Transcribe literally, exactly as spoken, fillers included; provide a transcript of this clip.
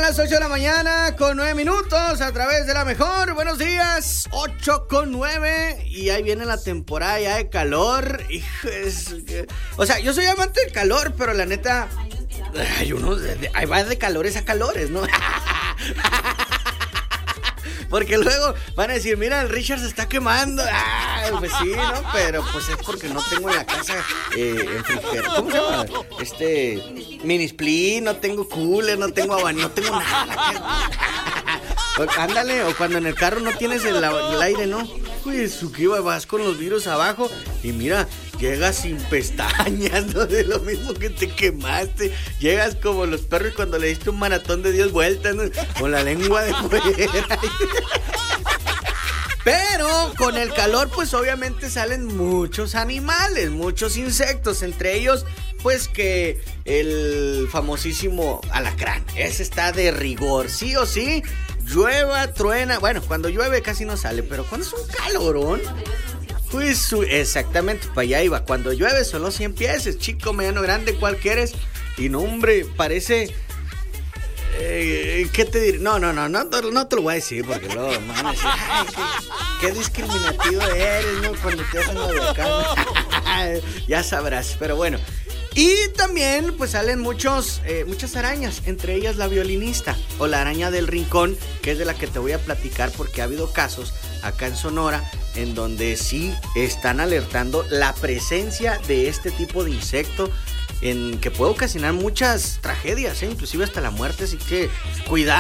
las ocho de la mañana con nueve minutos a través de la mejor. Buenos días, ocho con nueve. Y ahí viene la temporada ya de calor. Hijo, es... O sea, yo soy amante del calor, pero la neta, hay unos, hay va de calores a calores, ¿no? Porque luego van a decir, mira, el Richard se está quemando. Ah, pues sí, ¿no? Pero pues es porque no tengo en la casa eh, refrigerador. ¿Cómo se llama? Este, mini split, no tengo cooler, no tengo abanico, no tengo nada. O, ándale, o cuando en el carro no tienes el, el aire, ¿no? Pues su que vas con los virus abajo y mira, llegas sin pestañas, ¿no? De lo mismo que te quemaste. Llegas como los perros cuando le diste un maratón de diez vueltas, ¿no? Con la lengua de fuera. Pero con el calor, pues obviamente salen muchos animales, muchos insectos, entre ellos, pues que el famosísimo alacrán. Ese está de rigor, sí o sí. Llueva, truena, bueno, cuando llueve casi no sale, pero cuando es un calorón, pues su... exactamente, para allá iba. Cuando llueve son los cien pies, chico, mediano, grande, ¿cuál quieres? Y no, hombre, parece... Eh, ¿Qué te diré? No, no, no, no, no te lo voy a decir porque luego me van a decir, ay, qué, qué discriminativo eres, ¿no? Cuando te hacen lo de acá. Ya sabrás, pero bueno. Y también pues salen muchos, eh, muchas arañas, entre ellas la violinista o la araña del rincón, que es de la que te voy a platicar porque ha habido casos acá en Sonora en donde sí están alertando la presencia de este tipo de insecto en que puede ocasionar muchas tragedias, ¿eh? Inclusive hasta la muerte, así que cuidado.